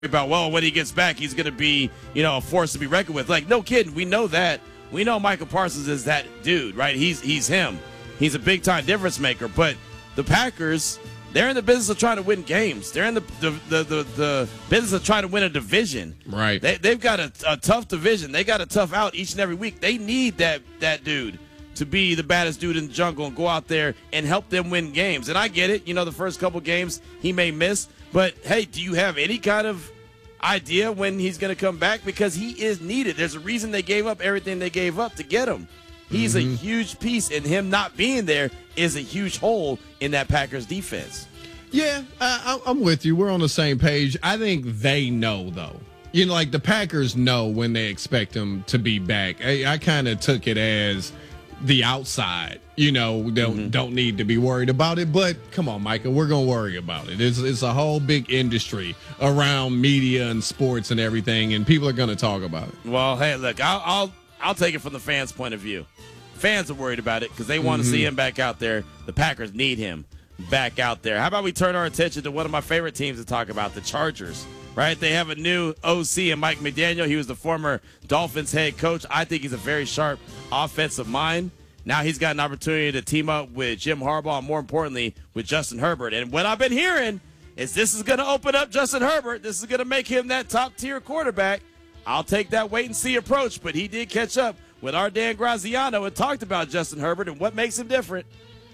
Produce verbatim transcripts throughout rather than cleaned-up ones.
about, well, when he gets back, he's going to be, you know, a force to be reckoned with. Like, no kidding. We know that. We know Michael Parsons is that dude, right? He's he's him. He's a big-time difference maker. But the Packers, they're in the business of trying to win games. They're in the the the, the, the business of trying to win a division. Right. They, they've got a, a tough division. They got a tough out each and every week. They need that that dude to be the baddest dude in the jungle and go out there and help them win games. And I get it. You know, the first couple games he may miss. But, hey, do you have any kind of idea when he's going to come back? Because he is needed. There's a reason they gave up everything they gave up to get him. He's mm-hmm. a huge piece, and him not being there is a huge hole in that Packers defense. Yeah, I, I'm with you. We're on the same page. I think they know, though. You know, like the Packers know when they expect him to be back. I, I kind of took it as the outside, you know, don't mm-hmm. don't need to be worried about it. But come on, Micah, we're gonna worry about it. It's it's a whole big industry around media and sports and everything, and people are gonna talk about it. Well, hey, look, I'll I'll, I'll take it from the fans' point of view. Fans are worried about it because they want to mm-hmm. see him back out there. The Packers need him back out there. How about we turn our attention to one of my favorite teams to talk about, the Chargers? Right, they have a new O C in Mike McDaniel. He was the former Dolphins head coach. I think he's a very sharp offensive mind. Now he's got an opportunity to team up with Jim Harbaugh, and more importantly, with Justin Herbert. And what I've been hearing is this is going to open up Justin Herbert. This is going to make him that top-tier quarterback. I'll take that wait-and-see approach, but he did catch up with our Dan Graziano and talked about Justin Herbert and what makes him different.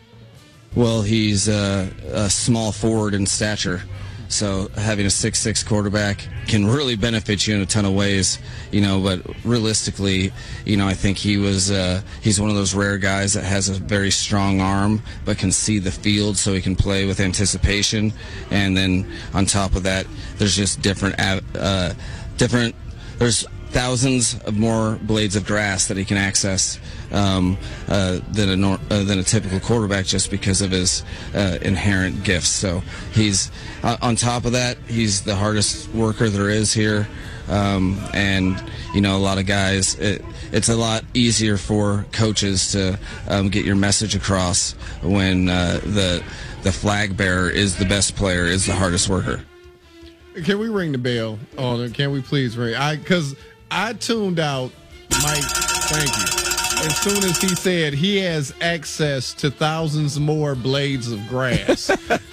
Well, he's uh, a small forward in stature. So having a six six quarterback can really benefit you in a ton of ways, you know, but realistically, you know, I think he was uh, he's one of those rare guys that has a very strong arm but can see the field so he can play with anticipation. And then on top of that, there's just different uh, different there's thousands of more blades of grass that he can access um, uh, than a nor- uh, than a typical quarterback, just because of his uh, inherent gifts. So he's uh, on top of that, he's the hardest worker there is here, um, and you know, a lot of guys. It, it's a lot easier for coaches to um, get your message across when uh, the the flag bearer is the best player, is the hardest worker. Can we ring the bell on it? Can we please ring? I because I tuned out Mike. Thank you. As soon as he said he has access to thousands more blades of grass.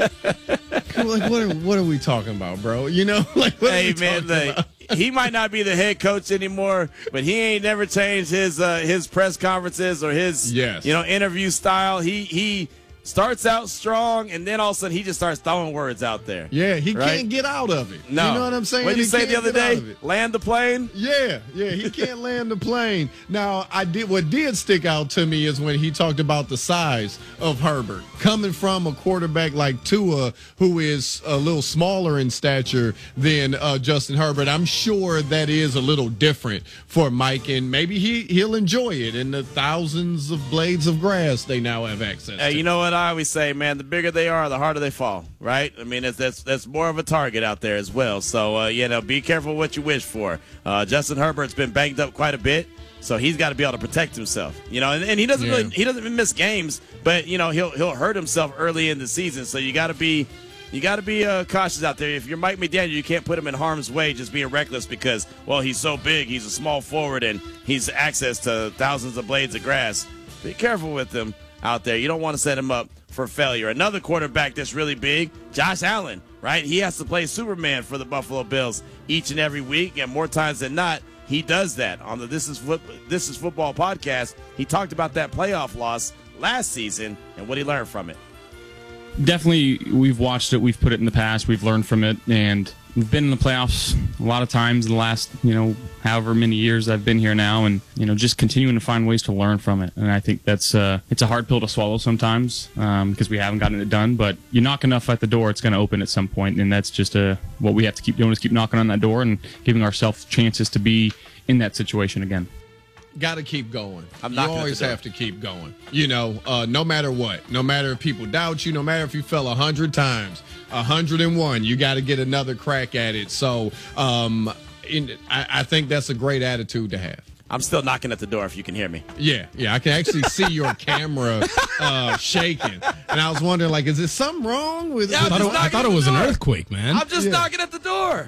Like, what are, what are we talking about, bro? You know, like, what hey, are we man, talking the, about? He might not be the head coach anymore, but he ain't never changed his uh, his press conferences or his yes. you know interview style. He he. starts out strong, and then all of a sudden he just starts throwing words out there. Yeah, he right? can't get out of it. No. You know what I'm saying? What did you he say the other day? Land the plane? Yeah, yeah, he can't land the plane. Now, I did. What did stick out to me is when he talked about the size of Herbert. Coming from a quarterback like Tua, who is a little smaller in stature than uh, Justin Herbert, I'm sure that is a little different for Mike, and maybe he, he'll enjoy it in the thousands of blades of grass they now have access uh, to. You know what I always say, man, the bigger they are, the harder they fall, right? I mean, that's that's, that's more of a target out there as well. So, uh, you know, be careful what you wish for. Uh, Justin Herbert's been banged up quite a bit, so he's got to be able to protect himself. You know, and, and he doesn't yeah. really he doesn't miss games, but you know he'll he'll hurt himself early in the season. So you got to be you got to be uh, cautious out there. If you're Mike McDaniel, you can't put him in harm's way just being reckless because, well, he's so big, he's a small forward, and he's access to thousands of blades of grass. Be careful with him out there. You don't want to set him up for failure. Another quarterback that's really big, Josh Allen, right? He has to play Superman for the Buffalo Bills each and every week, and more times than not, he does that. On the This Is Foot- This Is Football podcast, he talked about that playoff loss last season and what he learned from it. Definitely, we've watched it, we've put it in the past, we've learned from it, and we've been in the playoffs a lot of times in the last, you know, however many years I've been here now, and, you know, just continuing to find ways to learn from it. And I think that's, uh, it's a hard pill to swallow sometimes um, because we haven't gotten it done, but you knock enough at the door, it's going to open at some point, and that's just uh, what we have to keep doing is keep knocking on that door and giving ourselves chances to be in that situation again. Got to keep going. I'm you knocking always at the door. have to keep going. You know, uh, no matter what, no matter if people doubt you, no matter if you fell a hundred times, a hundred and one, you got to get another crack at it. So, um, in, I, I think that's a great attitude to have. I'm still knocking at the door if you can hear me. Yeah, yeah, I can actually see your camera uh, shaking, and I was wondering, like, is there something wrong with? Yeah, with I thought, it, I thought it was an earthquake, man. I'm just Yeah. knocking at the door.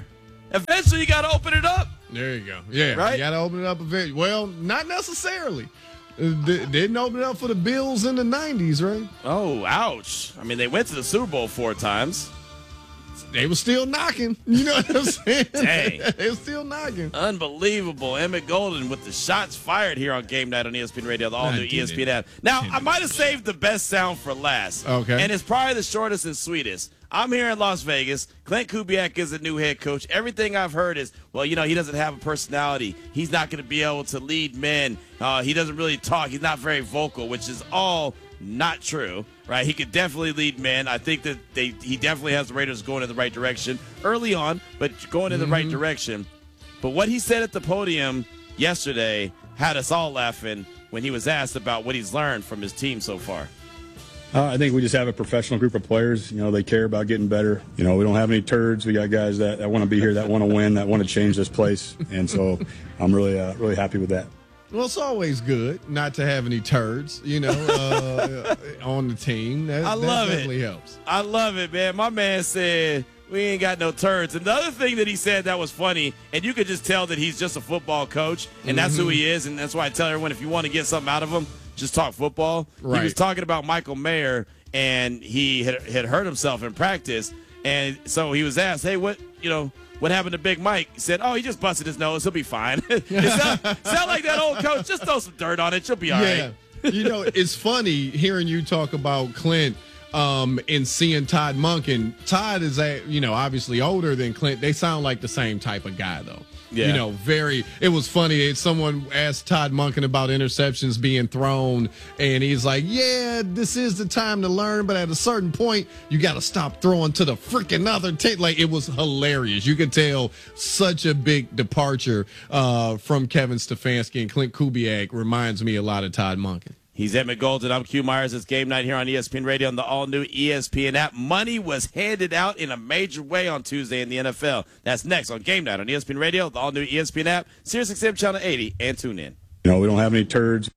Eventually, you got to open it up. There you go. Yeah, right? You got to open it up eventually. Well, not necessarily. Uh, they didn't open it up for the Bills in the nineties, right? Oh, ouch. I mean, they went to the Super Bowl four times. They were still knocking. You know what I'm saying? Dang. They were still knocking. Unbelievable. Emmett Golden with the shots fired here on Game Night on E S P N Radio, the all-new I E S P N didn't. app. Now, Didn't I might have saved the best sound for last. Okay. And it's probably the shortest and sweetest. I'm here in Las Vegas. Clint Kubiak is the new head coach. Everything I've heard is, well, you know, he doesn't have a personality. He's not going to be able to lead men. Uh, he doesn't really talk. He's not very vocal, which is all not true, right? He could definitely lead men. I think that they he definitely has the Raiders going in the right direction early on, but going in the Mm-hmm. right direction. But what he said at the podium yesterday had us all laughing when he was asked about what he's learned from his team so far. Uh, I think we just have a professional group of players. You know, they care about getting better. You know, we don't have any turds. We got guys that, that want to be here, that want to win, that want to change this place. And so I'm really, uh, really happy with that. Well, it's always good not to have any turds, you know, uh, on the team. That, I that love definitely it. helps. I love it, man. My man said we ain't got no turds. And the other thing that he said that was funny, and you could just tell that he's just a football coach, and mm-hmm. that's who he is. And that's why I tell everyone, if you want to get something out of him, just talk football. Right. He was talking about Michael Mayer, and he had, had hurt himself in practice. And so he was asked, hey, what, you know, what happened to Big Mike? He said, oh, he just busted his nose. He'll be fine. it sound, sound like that old coach. Just throw some dirt on it. You'll be all yeah. right. You know, it's funny hearing you talk about Clint um, and seeing Todd Monken. Todd is, a, you know, obviously older than Clint. They sound like the same type of guy, though. Yeah. You know, very, it was funny. Someone asked Todd Monken about interceptions being thrown, and he's like, yeah, this is the time to learn, but at a certain point, you got to stop throwing to the freaking other team. Like, it was hilarious. You could tell such a big departure uh, from Kevin Stefanski, and Clint Kubiak reminds me a lot of Todd Monken. He's Emmett Golden. I'm Q Myers. It's Game Night here on E S P N Radio on the all-new E S P N app. Money was handed out in a major way on Tuesday in the N F L. That's next on Game Night on E S P N Radio, the all-new E S P N app, Sirius X M Channel eighty, and tune in. You know, we don't have any turds.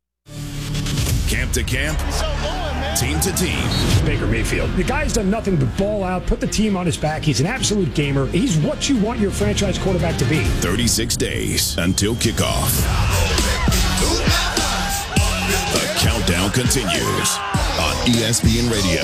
Camp to camp, team to team. Baker Mayfield. The guy's done nothing but ball out, put the team on his back. He's an absolute gamer. He's what you want your franchise quarterback to be. thirty-six days until kickoff. The countdown continues on E S P N Radio.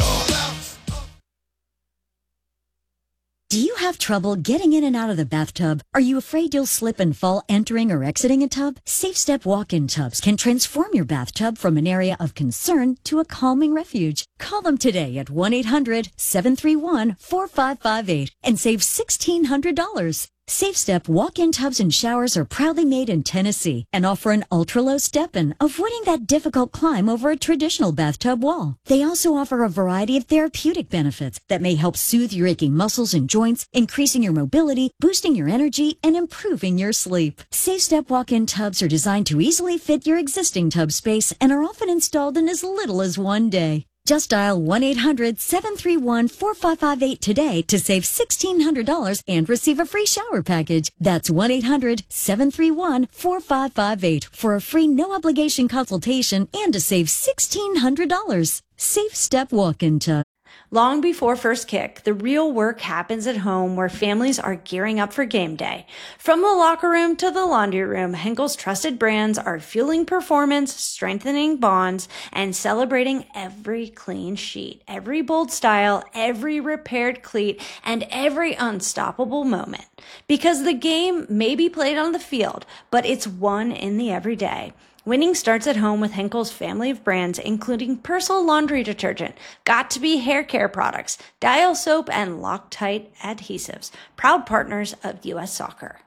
Do you have trouble getting in and out of the bathtub? Are you afraid you'll slip and fall entering or exiting a tub? SafeStep walk-in tubs can transform your bathtub from an area of concern to a calming refuge. Call them today at one eight hundred seven three one four five five eight and save sixteen hundred dollars. SafeStep walk-in tubs and showers are proudly made in Tennessee and offer an ultra-low step-in, avoiding that difficult climb over a traditional bathtub wall. They also offer a variety of therapeutic benefits that may help soothe your aching muscles and joints, increasing your mobility, boosting your energy, and improving your sleep. SafeStep walk-in tubs are designed to easily fit your existing tub space and are often installed in as little as one day. Just dial one eight hundred seven three one four five five eight today to save sixteen hundred dollars and receive a free shower package. That's one eight hundred seven three one four five five eight for a free no-obligation consultation and to save sixteen hundred dollars. Safe Step Walk-In Tub. Long before first kick, the real work happens at home where families are gearing up for game day. From the locker room to the laundry room, Henkel's trusted brands are fueling performance, strengthening bonds, and celebrating every clean sheet, every bold style, every repaired cleat, and every unstoppable moment. Because the game may be played on the field, but it's won in the everyday. Winning starts at home with Henkel's family of brands, including Persil laundry detergent, Got2b hair care products, Dial soap, and Loctite adhesives, proud partners of U S Soccer.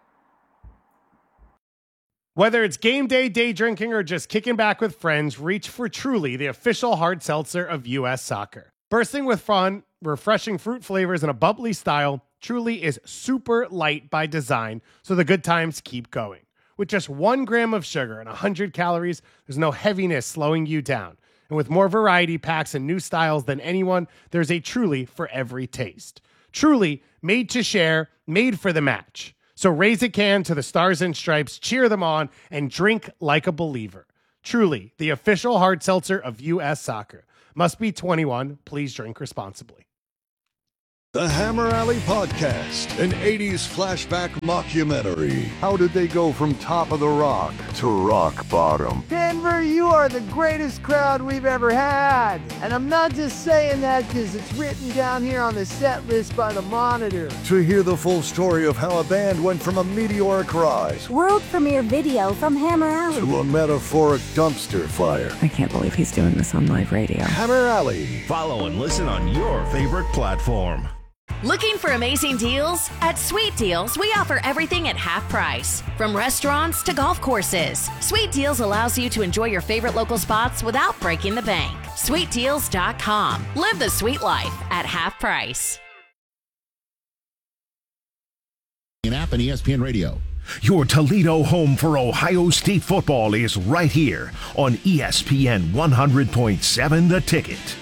Whether it's game day, day drinking, or just kicking back with friends, reach for Truly, the official hard seltzer of U S Soccer. Bursting with fun, refreshing fruit flavors, and a bubbly style, Truly is super light by design, so the good times keep going. With just one gram of sugar and one hundred calories, there's no heaviness slowing you down. And with more variety packs and new styles than anyone, there's a Truly for every taste. Truly, made to share, made for the match. So raise a can to the Stars and Stripes, cheer them on, and drink like a believer. Truly, the official hard seltzer of U S Soccer. Must be twenty-one. Please drink responsibly. The Hammer Alley Podcast, an eighties flashback mockumentary. How did they go from top of the rock to rock bottom? Denver, you are the greatest crowd we've ever had. And I'm not just saying that because it's written down here on the set list by the Monitor. To hear the full story of how a band went from a meteoric rise, world premiere video from Hammer Alley, to a metaphoric dumpster fire. I can't believe he's doing this on live radio. Hammer Alley. Follow and listen on your favorite platform. Looking for amazing deals? At Sweet Deals, we offer everything at half price. From restaurants to golf courses, Sweet Deals allows you to enjoy your favorite local spots without breaking the bank. sweet deals dot com. Live the sweet life at half price. An app and E S P N Radio. Your Toledo home for Ohio State football is right here on E S P N one hundred point seven The Ticket.